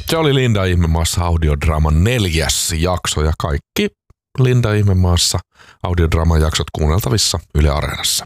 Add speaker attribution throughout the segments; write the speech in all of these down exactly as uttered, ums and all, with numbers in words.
Speaker 1: Se oli Linda Ihmemaassa audiodraaman neljäs jakso ja kaikki Linda Ihmemaassa audiodraaman jaksot kuunneltavissa Yle Areenassa.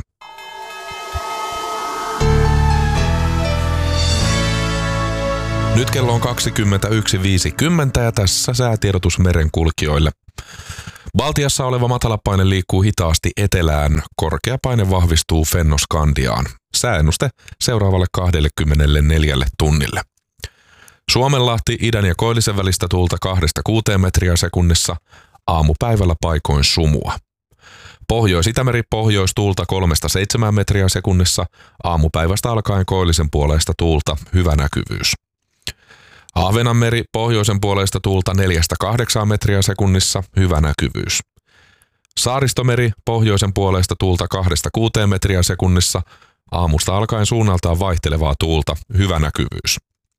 Speaker 1: Nyt kello on kaksikymmentäyksi viisikymmentä ja tässä säätiedotus merenkulkijoille. Baltiassa oleva matalapaine liikkuu hitaasti etelään, korkea paine vahvistuu Fennoskandiaan. Sääennuste seuraavalle kaksikymmentäneljä tunnille. Suomenlahti idän ja koillisen välistä tuulta kahdesta kuuteen metriä sekunnissa, aamupäivällä paikoin sumua. Pohjois-Itämeri pohjoistuulta kolmesta seitsemään metriä sekunnissa, aamupäivästä alkaen koillisen puoleista tuulta, hyvä näkyvyys. Ahvenanmeri pohjoisen puoleista tuulta neljästä kahdeksaan metriä sekunnissa, hyvä näkyvyys. Saaristomeri pohjoisen puoleista tuulta kahdesta kuuteen metriä sekunnissa, aamusta alkaen suunnaltaan vaihtelevaa tuulta, hyvä näkyvyys.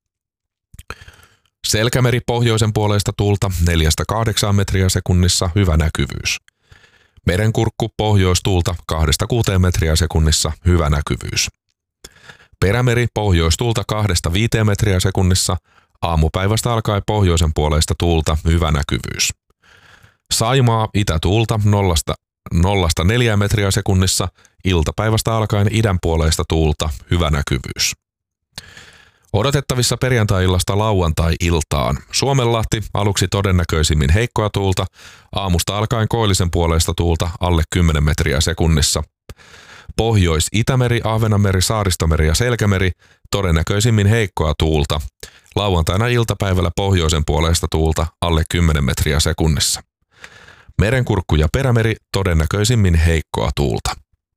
Speaker 1: Selkämeri pohjoisen puoleista tuulta neljästä kahdeksaan metriä sekunnissa, hyvä näkyvyys. Merenkurkku pohjoistuulta kahdesta kuuteen metriä sekunnissa, hyvä näkyvyys. Perämeri pohjoistuulta kahdesta viiteen metriä sekunnissa, aamupäivästä alkaen pohjoisen puoleista tuulta, hyvä näkyvyys. Saimaa itätuulta nollasta, nollasta neljään metriä sekunnissa, iltapäivästä alkaen idän puoleista tuulta, hyvä näkyvyys. Odotettavissa perjantai-illasta lauantai-iltaan. Suomenlahti aluksi todennäköisimmin heikkoa tuulta, aamusta alkaen koillisen puoleista tuulta alle kymmenen metriä sekunnissa. Pohjois-Itämeri, Ahvenanmeri, Saaristomeri ja Selkämeri todennäköisimmin heikkoa tuulta. Lauantaina iltapäivällä pohjoisen puoleista tuulta alle kymmenen metriä sekunnissa. Merenkurkku ja Perämeri todennäköisimmin heikkoa tuulta.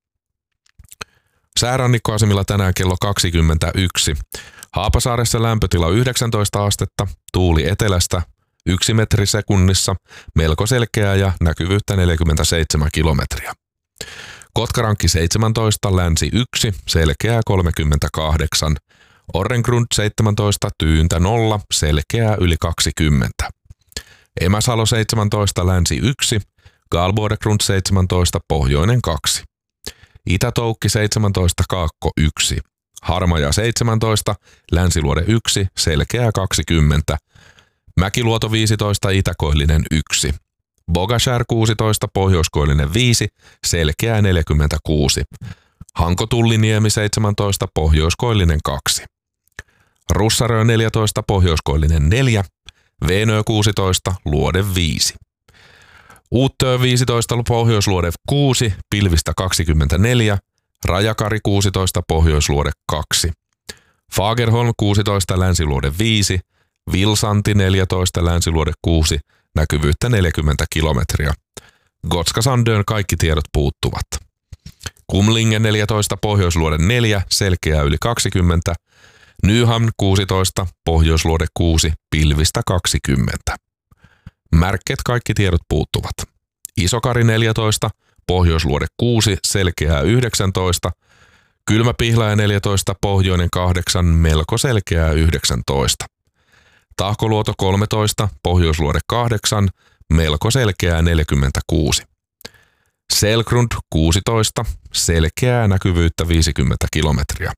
Speaker 1: Säärannikkoasemilla tänään kello kaksikymmentäyksi. Haapasaaressa lämpötila yhdeksäntoista astetta, tuuli etelästä yksi metri sekunnissa, melko selkeää ja näkyvyyttä neljäkymmentäseitsemän kilometriä. Kotkarankki seitsemäntoista, länsi yksi, selkeää kolmekymmentäkahdeksan. Orrengrund seitsemäntoista, tyyntä nolla, selkeää yli kaksikymmentä. Emäsalo seitsemäntoista, länsi yksi, Galbordegrund seitsemäntoista, pohjoinen kaksi. Itätoukki seitsemäntoista, kaakko yksi. Harmaja seitsemäntoista, länsiluode yksi, selkeää kaksikymmentä. Mäkiluoto viisitoista, itäkoillinen yksi. Bogashär kuusitoista, pohjoiskoillinen viisi, selkeää neljäkymmentäkuusi. Hanko-Tulliniemi seitsemäntoista, pohjoiskoillinen kaksi. Russarö neljätoista, pohjoiskoillinen neljä. Veenö kuusitoista, luode viisi. Uuttöö viisitoista, pohjoisluode kuusi, pilvistä kaksikymmentäneljä. Rajakari kuusitoista, pohjoisluode kaksi. Fagerholm kuusitoista, länsiluode viisi. Vilsanti neljätoista, länsiluode kuusi, näkyvyyttä neljäkymmentä kilometriä. Gotska Sandön kaikki tiedot puuttuvat. Kumlinge neljätoista, pohjoisluode neljä, selkeää yli kaksikymmentä. Nyhamn kuusitoista, pohjoisluode kuusi, pilvistä kaksikymmentä. Märket kaikki tiedot puuttuvat. Isokari neljätoista, pohjoisluode kuusi, selkeää yhdeksäntoista. Kylmäpihlaja neljätoista, pohjoinen kahdeksan, melko selkeää yhdeksäntoista. Tahkoluoto kolmetoista, pohjoisluode kahdeksan, melko selkeää neljäkymmentäkuusi. Selgrund kuusitoista, selkeää näkyvyyttä viisikymmentä kilometriä.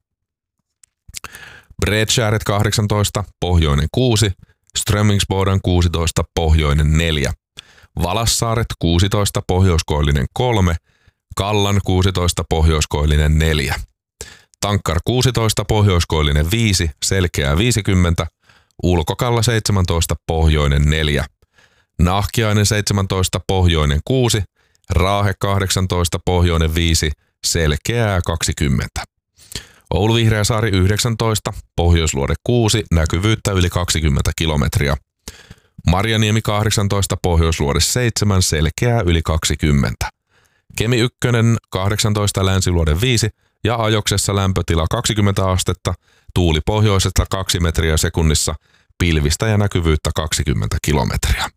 Speaker 1: Bredskäret kahdeksantoista, pohjoinen kuusi, Strömingsboden kuusitoista, pohjoinen neljä. Valassaaret kuusitoista, pohjoiskoillinen kolme, Kallan kuusitoista, pohjoiskoillinen neljä. Tankkar kuusitoista, pohjoiskoillinen viisi, selkeää viisikymmentä, Ulkokalla seitsemäntoista, pohjoinen neljä. Nahkiainen seitsemäntoista, pohjoinen kuusi, Raahe kahdeksantoista, pohjoinen viisi, selkeää kaksikymmentä. Oulu Vihreäsaari yhdeksäntoista, pohjoisluode kuusi, näkyvyyttä yli kaksikymmentä kilometriä. Marjaniemi kahdeksantoista, pohjoisluode seitsemän, selkeää yli kaksikymmentä. Kemi yksi kahdeksantoista, länsiluode viisi ja Ajoksessa lämpötila kaksikymmentä astetta, tuuli pohjoisesta kaksi metriä sekunnissa, pilvistä ja näkyvyyttä kaksikymmentä kilometriä.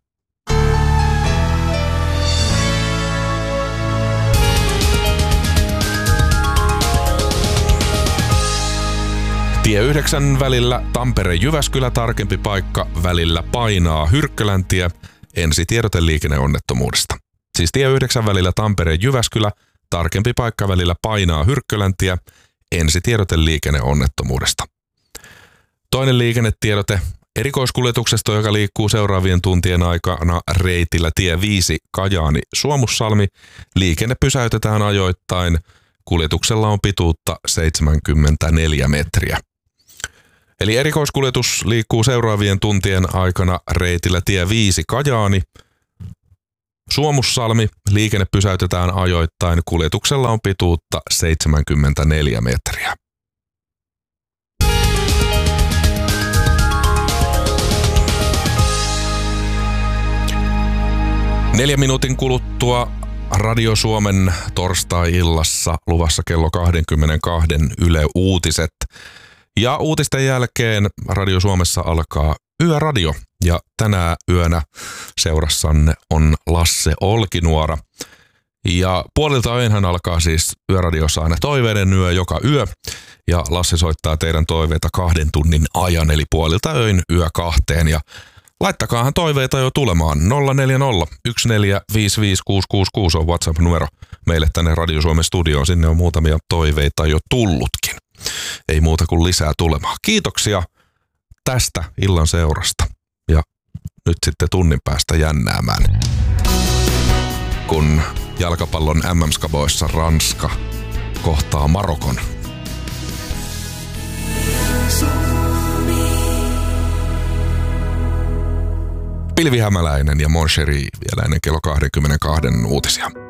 Speaker 1: Tie yhdeksän välillä Tampere-Jyväskylä, tarkempi paikka välillä painaa Hyrkköläntie, ensitiedote liikenneonnettomuudesta. Siis tie yhdeksän välillä Tampere-Jyväskylä, tarkempi paikka välillä painaa Hyrkköläntie, ensitiedote liikenneonnettomuudesta. Toinen liikennetiedote, Erikoiskuljetuksesta, joka liikkuu seuraavien tuntien aikana reitillä tie viisi Kajaani Suomussalmi, liikenne pysäytetään ajoittain. Kuljetuksella on pituutta seitsemänkymmentäneljä metriä. Eli erikoiskuljetus liikkuu seuraavien tuntien aikana reitillä tie viisi Kajaani Suomussalmi, liikenne pysäytetään ajoittain. Kuljetuksella on pituutta seitsemänkymmentäneljä metriä. Neljän minuutin kuluttua Radio Suomen torstai-illassa luvassa kello kaksikymmentäkaksi Yle Uutiset. Ja uutisten jälkeen Radio Suomessa alkaa Yöradio. Ja tänä yönä seurassanne on Lasse Olkinuora. Ja puolilta öinhän alkaa siis Yöradiossa aina toiveiden yö joka yö. Ja Lasse soittaa teidän toiveita kahden tunnin ajan, eli puolilta öin yö kahteen. Ja laittakaahan toiveita jo tulemaan. nolla neljä nolla yksi neljä viisi viisi kuusi kuusi kuusi on WhatsApp-numero meille tänne Radio Suomen studioon. Sinne on muutamia toiveita jo tullutkin. Ei muuta kuin lisää tulemaan. Kiitoksia tästä illan seurasta. Ja nyt sitten tunnin päästä jännäämään, kun jalkapallon M M-skaboissa Ranska kohtaa Marokon. Pilvi Hämäläinen ja Mon Chéri vielä ennen kello kaksikymmentäkaksi uutisia.